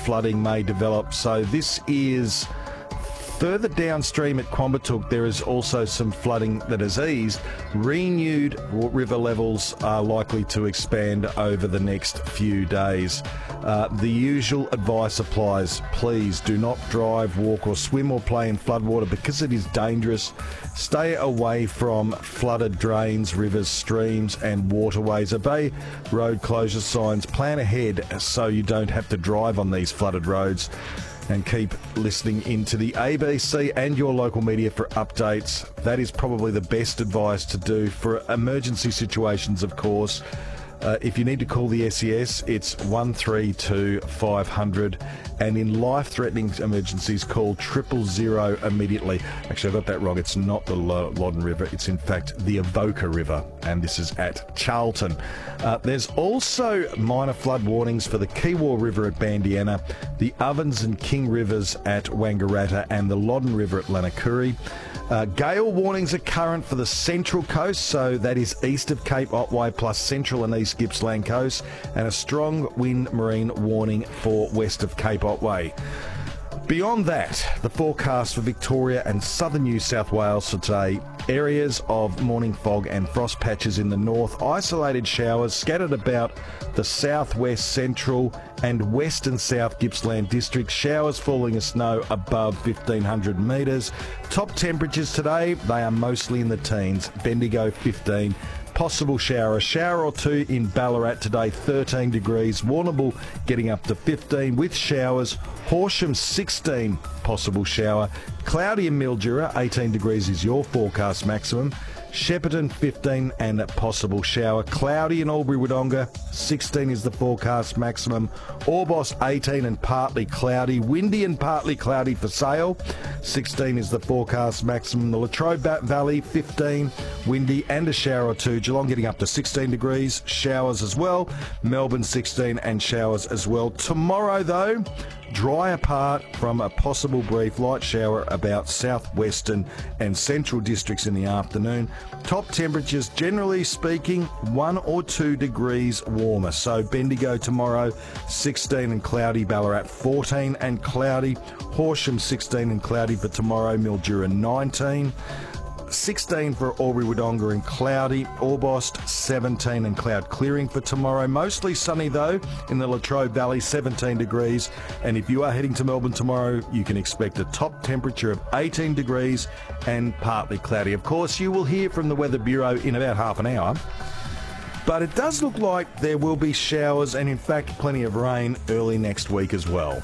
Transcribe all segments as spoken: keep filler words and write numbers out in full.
flooding may develop. So this is further downstream at Quambatook. There is also some flooding that has eased. Renewed river levels are likely to expand over the next few days. Uh, the usual advice applies. Please do not drive, walk or swim or play in floodwater because it is dangerous. Stay away from flooded drains, rivers, streams and waterways. Obey road closure signs. Plan ahead so you don't have to drive on these flooded roads. And keep listening into the A B C and your local media for updates. That is probably the best advice to do for emergency situations, of course. Uh, if you need to call the S E S, it's one three two five hundred. And in life-threatening emergencies, call triple zero immediately. Actually, I got that wrong. It's not the Loddon River. It's, in fact, the Avoca River. And this is at Charlton. Uh, there's also minor flood warnings for the Kiwar River at Bandiana, the Ovens and King Rivers at Wangaratta, and the Loddon River at Lanakuri. Uh, gale warnings are current for the Central Coast, so that is east of Cape Otway plus Central and East Gippsland Coast, and a strong wind marine warning for west of Cape Otway. Beyond that, the forecast for Victoria and southern New South Wales for today: areas of morning fog and frost patches in the north, isolated showers scattered about the southwest, central and west and south Gippsland districts, showers falling as snow above fifteen hundred metres. Top temperatures today, they are mostly in the teens. Bendigo fifteen. Possible shower, a shower or two in Ballarat today, thirteen degrees. Warrnambool getting up to fifteen with showers. Horsham sixteen, possible shower. Cloudy in Mildura, eighteen degrees is your forecast maximum. Shepparton fifteen and a possible shower. Cloudy in Albury-Wodonga, sixteen is the forecast maximum. Orbost eighteen and partly cloudy. Windy and partly cloudy for Sale, sixteen is the forecast maximum. The Latrobe Valley fifteen, windy and a shower or two. Geelong getting up to sixteen degrees, showers as well. Melbourne sixteen and showers as well. Tomorrow though, dry apart from a possible brief light shower about southwestern and central districts in the afternoon. Top temperatures, generally speaking, one or two degrees warmer. So Bendigo tomorrow, sixteen and cloudy. Ballarat fourteen and cloudy. Horsham sixteen and cloudy for tomorrow. Mildura nineteen. sixteen for Albury-Wodonga and cloudy. Orbost seventeen and cloud clearing for tomorrow. Mostly sunny though in the Latrobe Valley, seventeen degrees. And if you are heading to Melbourne tomorrow, you can expect a top temperature of eighteen degrees and partly cloudy. Of course, you will hear from the Weather Bureau in about half an hour. But it does look like there will be showers and in fact plenty of rain early next week as well.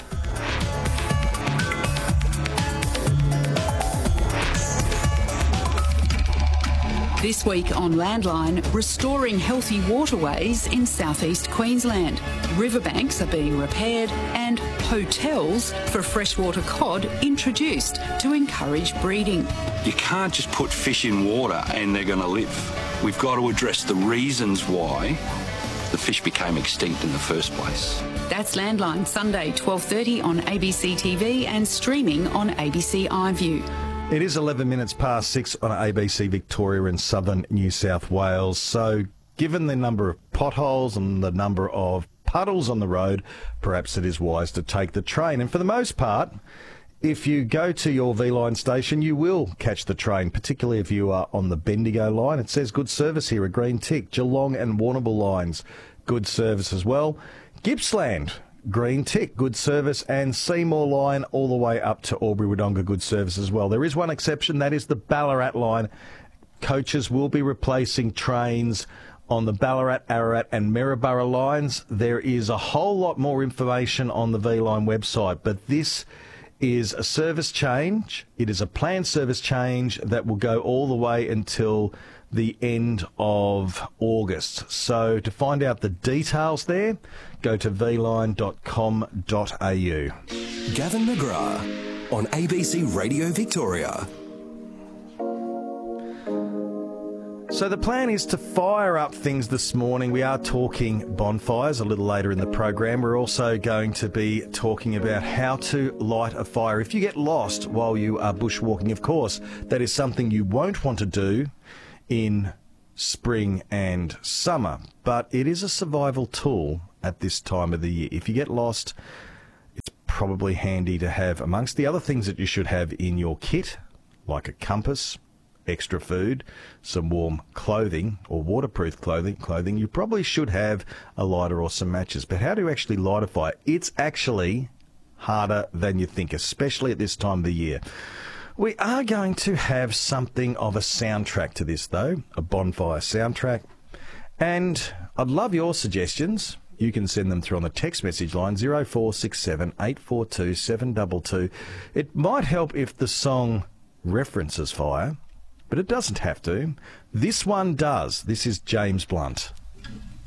This week on Landline, restoring healthy waterways in southeast Queensland. Riverbanks are being repaired and hotels for freshwater cod introduced to encourage breeding. You can't just put fish in water and they're going to live. We've got to address the reasons why the fish became extinct in the first place. That's Landline, Sunday, twelve thirty on A B C T V and streaming on A B C iView. It is eleven minutes past six on A B C Victoria in southern New South Wales. So given the number of potholes and the number of puddles on the road, perhaps it is wise to take the train. And for the most part, if you go to your V-Line station, you will catch the train, particularly if you are on the Bendigo line. It says good service here, a green tick. Geelong and Warrnambool lines, good service as well. Gippsland, green tick, good service, and Seymour line all the way up to Albury-Wodonga, good service as well. There is one exception, that is the Ballarat line. Coaches will be replacing trains on the Ballarat, Ararat and Maryborough lines. There is a whole lot more information on the V-Line website, but this is a service change. It is a planned service change that will go all the way until the end of August. So to find out the details there, go to v line dot com dot a u. Gavin McGrath on A B C Radio Victoria. So the plan is to fire up things this morning. We are talking bonfires a little later in the program. We're also going to be talking about how to light a fire. If you get lost while you are bushwalking, of course, that is something you won't want to do in spring and summer, but it is a survival tool at this time of the year. If you get lost, it's probably handy to have amongst the other things that you should have in your kit, like a compass, extra food, some warm clothing or waterproof clothing. Clothing. You probably should have a lighter or some matches. But how do you actually light a fire? It's actually harder than you think, especially at this time of the year. We are going to have something of a soundtrack to this, though, a bonfire soundtrack. And I'd love your suggestions. You can send them through on the text message line zero four six seven, eight four two, seven two two. It might help if the song references fire, but it doesn't have to. This one does. This is James Blunt.